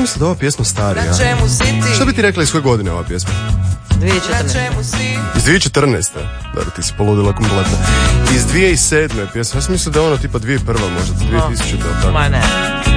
mislio da ova pjesma starija. Šta bi ti rekla iz koje godine ova pjesma? 2014. Iz 2014. Dobro, ti si poludila kompletno. Iz 2007. pjesma. Ja sam mislio da je ono tipa 2001. možda, 2000. Tako. Ma ne.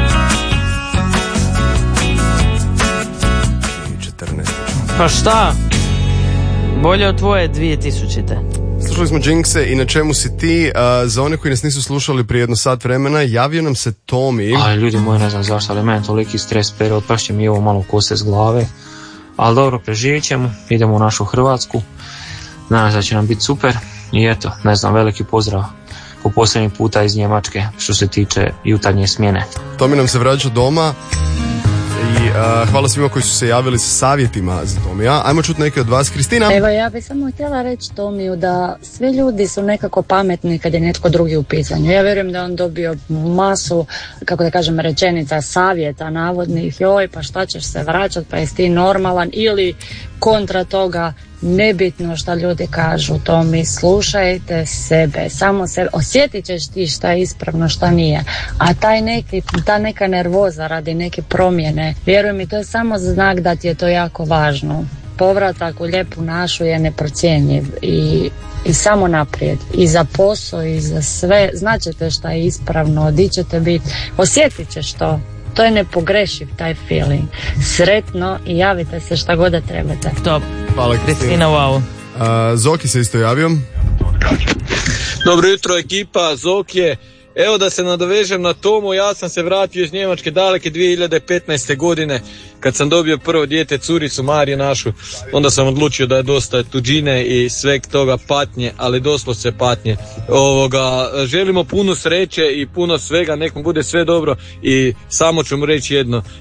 2014. Pa šta? Bolje od tvoje 2000. Slušali smo Jinxe i Na čemu si ti. Za one koji nas nisu slušali prije jedno sat vremena, javio nam se Tomi. Ali ljudi moji, ne znam zašto, ali meni toliki stres period, pa će mi ovo malo kose s glave. Ali dobro, preživit ćemo, idemo u našu Hrvatsku. Nadam se da će nam biti super. I eto, ne znam, veliki pozdrav po posljednji puta iz Njemačke što se tiče jutarnje smjene. Tomi nam se vraća doma. I hvala svima koji su se javili sa savjetima za Tomija. Ajmo čuti neke od vas. Kristina? Evo, ja bih samo htjela reći Tomiju da svi ljudi su nekako pametni kad je netko drugi u pitanju. Ja vjerujem da on dobio masu, kako da kažem, rečenica, savjeta navodnih, joj, pa šta ćeš se vraćat, pa jesi ti normalan, ili kontra toga, nebitno šta ljudi kažu, Tomi, slušajte sebe, samo sebe, osjetit ćeš ti šta je ispravno, šta nije, a ta neka nervoza radi neke promjene, vjeruj mi, to je samo znak da ti je to jako važno. Povratak u lijepu našu je neprocjenjiv i samo naprijed, i za posao i za sve, znaćete šta je ispravno, di ćete biti, osjetit ćeš to. To je nepogrešiv taj feeling. Sretno i javite se šta god da trebate. Top. Hvala, Kristina, wow. Zoki se isto javio. Dobro jutro ekipa, Zoki je. Evo da se nadovežem na Tomu, ja sam se vratio iz Njemačke daleke 2015. godine kad sam dobio prvo dijete, curicu Mariju našu. Onda sam odlučio da je dosta tuđine i sveg toga patnje, ali doslovce patnje. Želimo puno sreće i puno svega, nekom bude sve dobro i samo ću mu reći jedno,